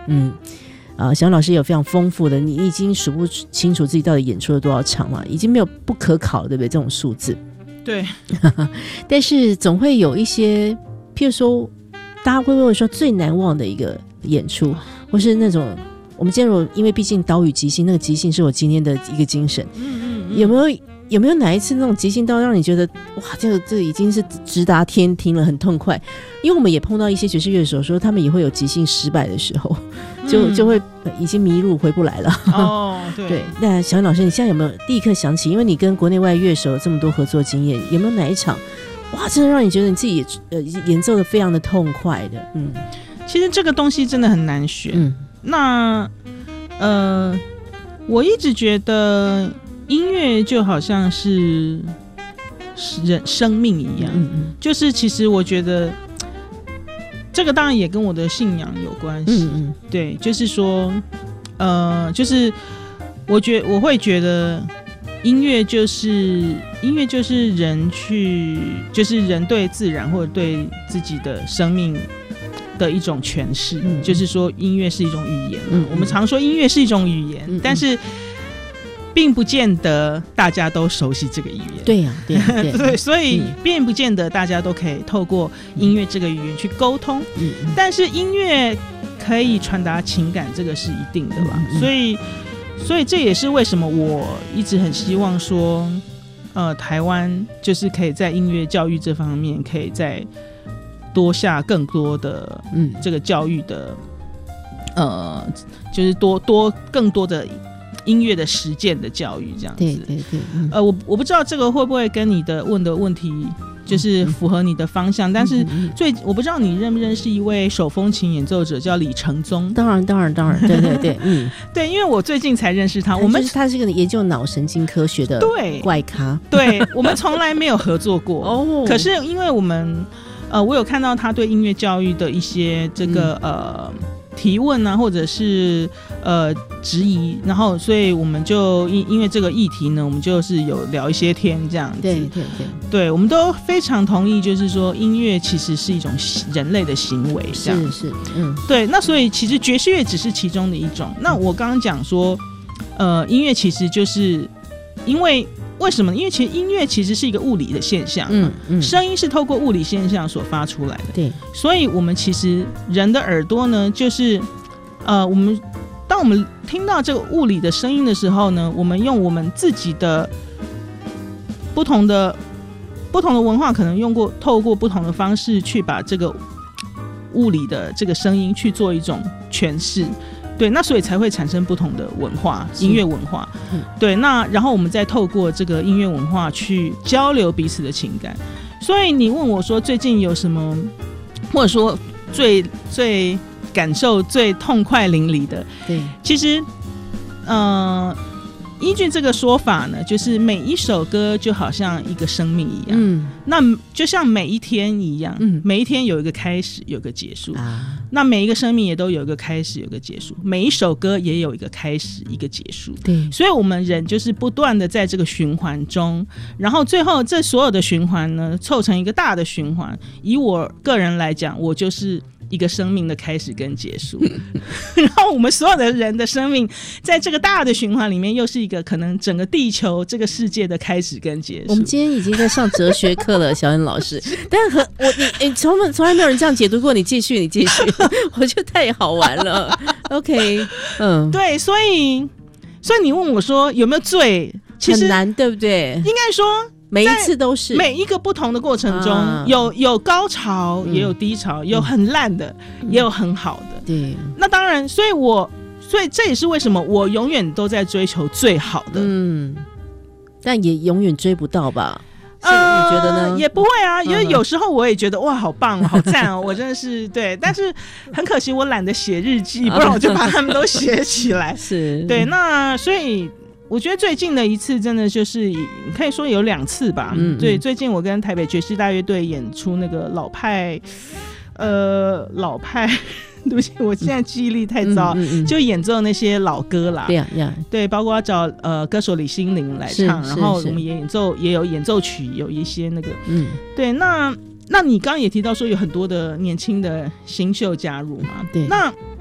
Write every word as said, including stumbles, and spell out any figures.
嗯。啊，小老师有非常丰富的，你已经数不清楚自己到底演出了多少场了，已经没有不可考，对不对？这种数字， 对。 但是总会有一些，譬如说，大家会问我说最难忘的一个演出，或是那种我们今天如果因为毕竟岛屿即兴，那个即兴是我今天的一个精神，嗯嗯嗯有没有？有没有哪一次那种即兴到让你觉得哇，这个这个已经是直达天听了，很痛快？因为我们也碰到一些爵士乐手说，他们也会有即兴失败的时候，就就会已经迷路回不来了。 哦，对。 对，那小云老师，你现在有没有立刻想起？因为你跟国内外乐手有这么多合作经验，有没有哪一场哇，真的让你觉得你自己也呃演奏的非常的痛快的？嗯， 其实这个东西真的很难选。嗯，那呃，我一直觉得。音乐就好像是人生命一样，嗯嗯就是其实我觉得这个当然也跟我的信仰有关系，嗯嗯对，就是说，呃，就是我觉我会觉得音乐就是音乐就是人去，就是人对自然或者对自己的生命的一种诠释，嗯嗯就是说音乐是一种语言，嗯嗯我们常说音乐是一种语言，嗯嗯但是。并不见得大家都熟悉这个语言， 对呀、啊，对呀、啊， 对，所以并不见得大家都可以透过音乐这个语言去沟通。嗯，但是音乐可以传达情感，这个是一定的吧？嗯、所以，所以这也是为什么我一直很希望说，呃，台湾就是可以在音乐教育这方面，可以再多下更多的，嗯，这个教育的，呃，就是多多更多的。音乐的实践的教育这样子，对对对，嗯、呃，我我不知道这个会不会跟你的问的问题就是符合你的方向，嗯、但是最我不知道你认不认识一位手风琴演奏者叫李承宗？ 当然当然当然，对对对，嗯， 对，因为我最近才认识他， 他我们他是个研究脑神经科学的怪咖， 对，对我们从来没有合作过哦，可是因为我们呃，我有看到他对音乐教育的一些这个、嗯、呃。提问啊，或者是呃质疑，然后所以我们就因因为这个议题呢，我们就是有聊一些天这样子。 对对对， 对，我们都非常同意，就是说音乐其实是一种人类的行为，这样是是嗯， 对。那所以其实爵士乐只是其中的一种。那我刚刚讲说，呃，音乐其实就是因为。为什么？因为其实音乐其实是一个物理的现象，嗯嗯，声音是透过物理现象所发出来的， 对， 所以我们其实人的耳朵呢，就是呃，我们当我们听到这个物理的声音的时候呢，我们用我们自己的不同的不同的文化，可能用过透过不同的方式去把这个物理的这个声音去做一种诠释。对，那所以才会产生不同的文化，音乐文化。嗯、对，那然后我们再透过这个音乐文化去交流彼此的情感。所以你问我说最近有什么，或者说最最感受最痛快淋漓的？ 对， 其实，呃，依据这个说法呢，就是每一首歌就好像一个生命一样，嗯，那就像每一天一样，嗯，每一天有一个开始，有一个结束啊。那每一个生命也都有一个开始，有一个结束，每一首歌也有一个开始，一个结束。 对， 所以我们人就是不断的在这个循环中，然后最后这所有的循环呢，凑成一个大的循环。以我个人来讲，我就是一个生命的开始跟结束，然后我们所有的人的生命在这个大的循环里面，又是一个可能整个地球这个世界的开始跟结束。 我们今天已经在上哲学课了，小恩老师，但和我你你从从来没有人这样解读过，你继续你继续，我觉得太好玩了。OK， 嗯， 对，所以所以你问我说有没有罪，其实很难，对不对？ 应该说。 每一次都是每一个不同的过程中，啊、有有高潮，也有低潮，嗯、有很烂的，嗯、也有很好的。 对， 那当然，所以我所以这也是为什么我永远都在追求最好的。 嗯，但也永远追不到吧？ 呃， 你觉得呢？ 也不会啊，因为有时候我也觉得哇，好棒，好赞哦，我真的是对。但是很可惜，我懒得写日记，不然我就把他们都写起来。 是， 对，那所以。我觉得最近的一次真的就是可以说有两次吧。嗯，对，最近我跟台北爵士大乐队演出那个老派，呃，老派，对不起，我现在记忆力太糟，嗯嗯嗯、就演奏那些老歌啦。对呀、yeah, yeah. 对，包括找呃歌手李心凌来唱，然后我们也演奏也有演奏曲，有一些那个，嗯，对，那那你刚刚也提到说有很多的年轻的新秀加入嘛？ 对， 那